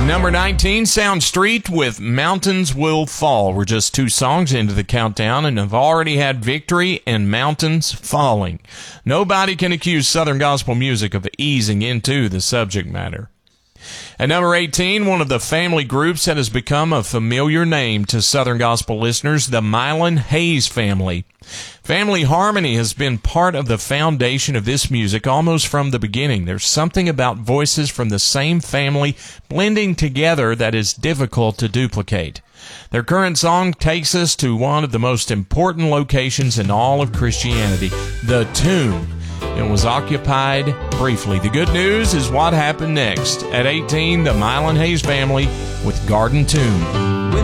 Number 19, Sound Street with Mountains Will Fall. We're just 2 songs into the countdown and have already had Victory and Mountains Falling. Nobody can accuse Southern gospel music of easing into the subject matter. At number 18, one of the family groups that has become a familiar name to Southern gospel listeners, the Mylon Hayes family. Family harmony has been part of the foundation of this music almost from the beginning. There's something about voices from the same family blending together that is difficult to duplicate. Their current song takes us to one of the most important locations in all of Christianity, the tomb. It was occupied briefly. The good news is what happened next. At 18, the Mylon Hayes family with Garden Tomb.